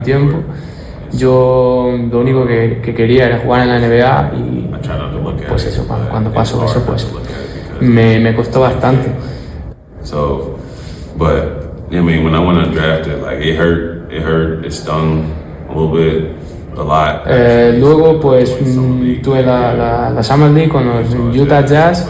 tiempo. Yo lo único que quería era jugar en la NBA y pues eso, cuando pasó eso pues me costó bastante. So, but I mean, when I went undrafted, like it hurt, it stung a little bit, a lot. Luego pues tuve la Summer League con los Utah Jazz,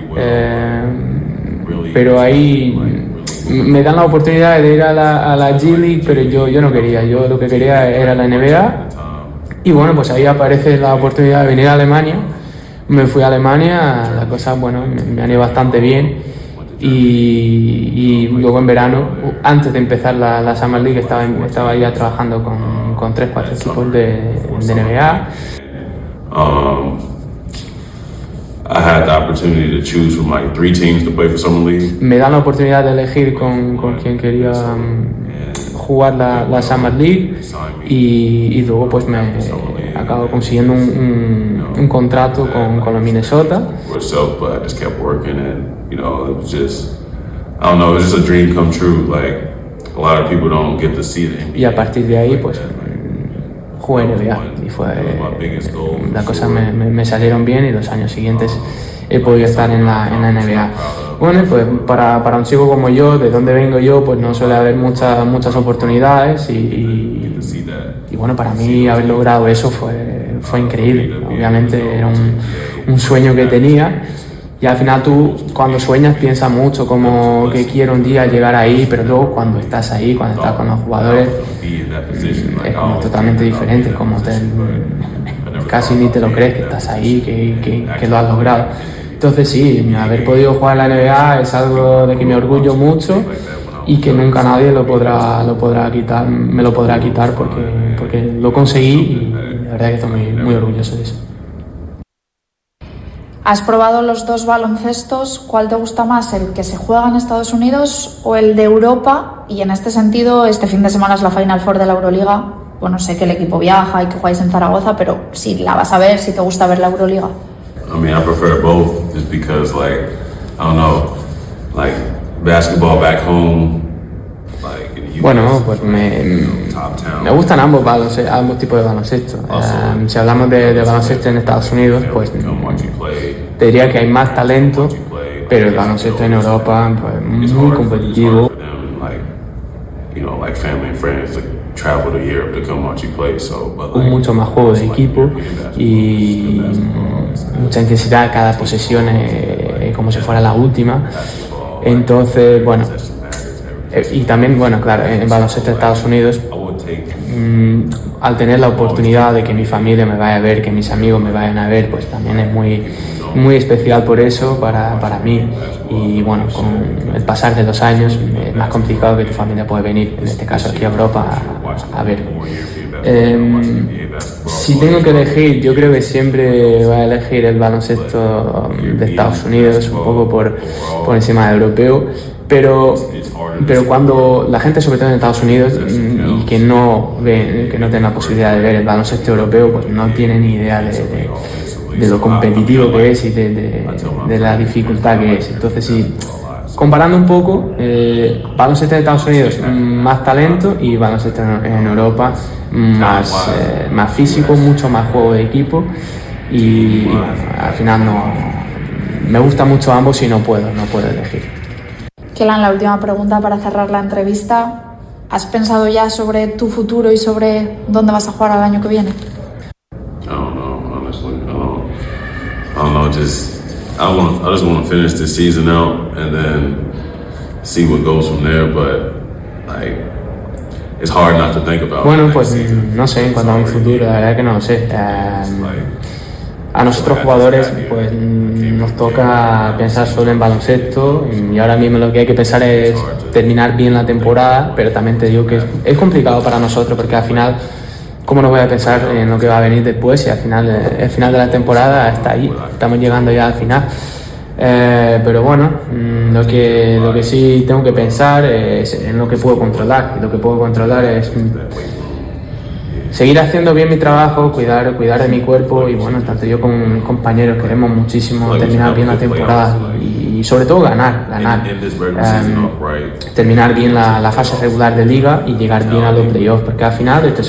pero ahí me dan la oportunidad de ir a la G League, pero yo no quería, yo lo que quería era la NBA. Y bueno, pues ahí aparece la oportunidad de venir a Alemania. Me fui a Alemania, la cosa, bueno, me han ido bastante bien. Y luego en verano, antes de empezar la Summer League, estaba ya trabajando con 3-4 equipos de NBA. I had the opportunity to choose from like 3 teams to play for Summer League. Me dan la oportunidad de elegir con quién quería jugar la Summer League y luego pues me acabo consiguiendo un contrato con los Minnesota. But I just kept working and, you know, it was just, I don't know, it was just a dream come true. Like, a lot of people don't get to see the NBA. Y a partir de ahí pues jugué NBA y fue las cosas me salieron bien y los años siguientes he podido estar en la NBA. Bueno, pues para un chico como yo, de donde vengo yo, pues no suele haber muchas oportunidades y bueno, para mí haber logrado eso fue increíble. Obviamente era un sueño que tenía y al final tú cuando sueñas piensas mucho como que quiero un día llegar ahí, pero luego cuando estás ahí, cuando estás con los jugadores, es como totalmente diferente, como casi ni te lo crees que estás ahí, que lo has logrado. Entonces sí, haber podido jugar en la NBA es algo de que me orgullo mucho y que nunca nadie me lo podrá quitar porque lo conseguí y la verdad que estoy muy orgulloso de eso. ¿Has probado los dos baloncestos? ¿Cuál te gusta más, el que se juega en Estados Unidos o el de Europa? Y en este sentido, este fin de semana es la Final Four de la Euroliga. Bueno, sé que el equipo viaja y que jugáis en Zaragoza, pero si la vas a ver, si te gusta ver la Euroliga. I mean, I prefer both just because, like, I don't know, like, basketball back home, like, in the US, bueno, pues me gustan ambos tipos de baloncesto. Si hablamos de baloncesto en Estados Unidos, pues te diría que hay más talento, pero el baloncesto en Europa pues, muy competitivo. Mucho más juego de equipo y mucha intensidad, cada posesión como si fuera la última. Entonces, bueno, y también, bueno, claro, en baloncesto de Estados Unidos, al tener la oportunidad de que mi familia me vaya a ver, que mis amigos me vayan a ver, pues también es muy especial por eso para mí. Y bueno, con el pasar de los años es más complicado que tu familia pueda venir, en este caso aquí a Europa, a ver. Si tengo que elegir, yo creo que siempre voy a elegir el baloncesto de Estados Unidos, un poco por encima del europeo, pero cuando la gente, sobre todo en Estados Unidos, y que no tiene la posibilidad de ver el baloncesto europeo, pues no tiene ni idea de lo competitivo que es y de la dificultad que es. Entonces, sí, comparando un poco, baloncesto de Estados Unidos más talento y baloncesto en Europa más físico, mucho más juego de equipo y al final me gusta mucho ambos y no puedo elegir. Kelan, la última pregunta para cerrar la entrevista. ¿Has pensado ya sobre tu futuro y sobre dónde vas a jugar el año que viene? I just want to finish this season out and then see what goes from there, but like it's hard not to think about. Bueno, pues no sé, en cuanto a mi futuro, la verdad que no lo sé. A nosotros jugadores pues nos toca pensar solo en baloncesto y ahora mismo lo que hay que pensar es terminar bien la temporada, pero también te digo que es complicado para nosotros porque al final, ¿cómo no voy a pensar en lo que va a venir después? Y al final, el final de la temporada está ahí, estamos llegando ya al final. Pero bueno, lo que sí tengo que pensar es en lo que puedo controlar. Y lo que puedo controlar es seguir haciendo bien mi trabajo, cuidar de mi cuerpo y bueno, tanto yo como mis compañeros queremos muchísimo terminar bien la temporada y y sobre todo ganar, terminar bien la fase regular de liga y llegar bien a los playoffs, porque al final este